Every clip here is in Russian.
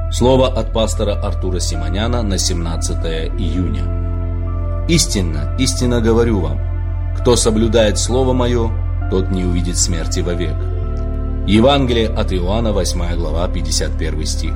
Слово от пастора Артура Симоняна на 17 июня. Истинно, истинно говорю вам, кто соблюдает Слово Мое, тот не увидит смерти вовек. Евангелие от Иоанна, 8 глава, 51 стих.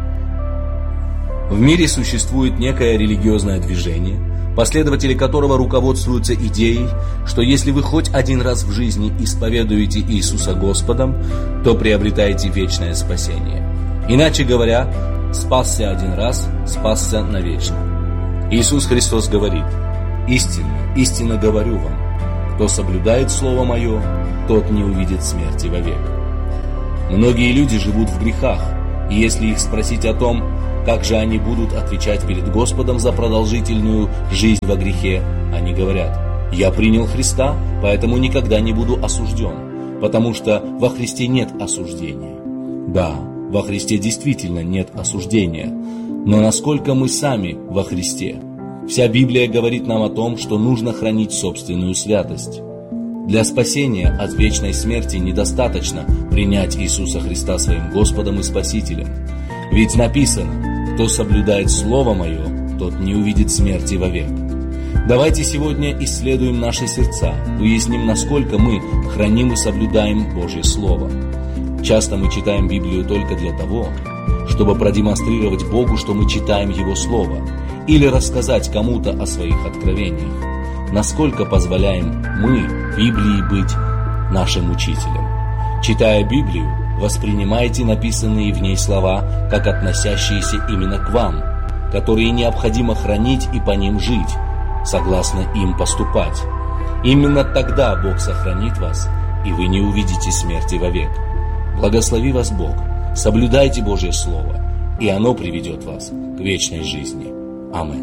В мире существует некое религиозное движение, последователи которого руководствуются идеей, что если вы хоть один раз в жизни исповедуете Иисуса Господом, то приобретаете вечное спасение. Иначе говоря, спасся один раз, спасся навечно. Иисус Христос говорит: «Истинно, истинно говорю вам, кто соблюдает Слово Мое, тот не увидит смерти вовек». Многие люди живут в грехах, и если их спросить о том, как же они будут отвечать перед Господом за продолжительную жизнь во грехе, они говорят: «Я принял Христа, поэтому никогда не буду осужден, потому что во Христе нет осуждения». Да, во Христе действительно нет осуждения, но насколько мы сами во Христе? Вся Библия говорит нам о том, что нужно хранить собственную святость. Для спасения от вечной смерти недостаточно принять Иисуса Христа своим Господом и Спасителем. Ведь написано: «Кто соблюдает Слово Мое, тот не увидит смерти вовек». Давайте сегодня исследуем наши сердца, уясним, насколько мы храним и соблюдаем Божье Слово. Часто мы читаем Библию только для того, чтобы продемонстрировать Богу, что мы читаем Его Слово, или рассказать кому-то о своих откровениях. Насколько позволяем мы Библии быть нашим учителем? Читая Библию, воспринимайте написанные в ней слова как относящиеся именно к вам, которые необходимо хранить и по ним жить, согласно им поступать. Именно тогда Бог сохранит вас, и вы не увидите смерти вовек. Благослови вас Бог, соблюдайте Божье Слово, и оно приведет вас к вечной жизни. Аминь.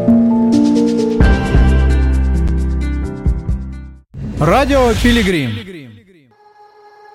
Радио Пилигрим.